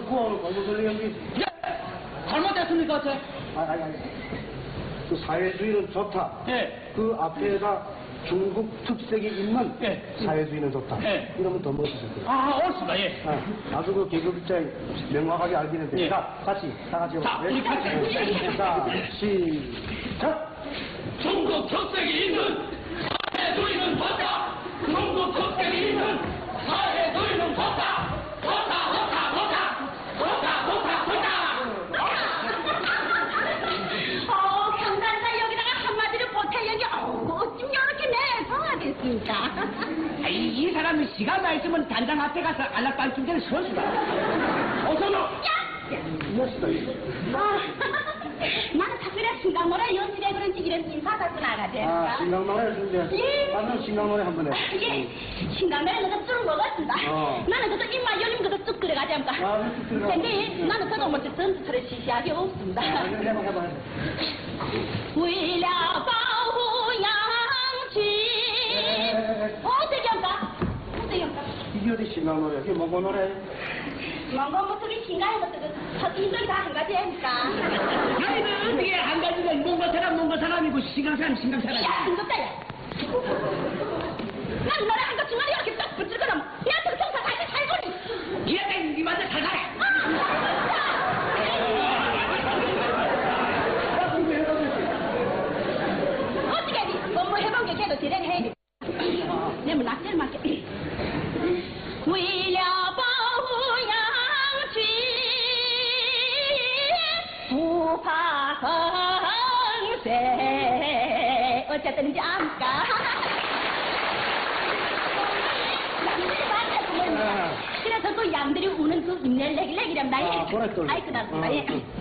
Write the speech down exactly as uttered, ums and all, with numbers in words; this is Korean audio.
구하고 공부설리 연기. 예! 잘못됐습니까, 제? 아니, 아니, 아니. 그 사회주의는 좋다. 예. 그 앞에다 중국 특색이 있는 예. 사회주의는 좋다. 예. 이러면 더 멋지실 거예요. 아, 옳습니다, 예. 아, 아주 그 계급 입장 명확하게 알겠는데. 예. 자, 같이, 다 같이. 자, 우리 같이. 네. 자, 시작! 중국 특색이 있는 사회주의는 좋다. 중국 특색이 있는 사회주의는 좋다. 좋다, 좋다, 좋다. 좋다, 좋다, 좋다. 어, 강단자 여기다가 한마디로 보태 여기 어쩜 이렇게 내성하겠습니까? 아, 이, 이 사람은 시간 나 있으면 단장 앞에 가서 알락방충전을 서수다. 어서너. 야! 멋있다, 이거. 아, 나는 자꾸나 신강노래 연습에 그런지 이런 인사받고 나가대. 아, 신강노래 준대. 예. 나는 신강노래 한 번 해. 예, 신강노래 너가 쭉 먹었습니다. 어. 나는 그저 입만 열리면 그저 쭉 들어가지 않을까. 아, 쭉 들어가. 근데 응. 나는 그거 뭐지 전투처럼 시시하게 없습니다. 아, 해봐, 해봐, 해봐. 为了保护羊群，어떻게 할까? 어떻게 할까? 이게 어디 신강노래? 이게 뭔고 노래? 뭔가 뭐 소리 신가해서 첫 인정이 다 한 가지 하니까. 아니, 어떻게 한 가지는 뭔가 사람, 뭔가 사람이고, 신강 사람, 신강 사람. 야, 인정다, 야. 난 노래 한 것 중간에 이렇게 딱 붙일 거라면 니한테 평소 다시 살거니. 얘가 니한테 잘 가래. 어떻게 하니? 뭐뭐 해본 게 걔도 대량이 해야지. 내뭐 낙제를 맞게. 为了保护羊群，不怕风雪。 어쨌든지 암까. 양들이 많다. 그래서 또 양들이 우는 그 낼래기래기란 말이야. 아, 그래, 또. 아이, 그렇습니다. 어, 예. 어.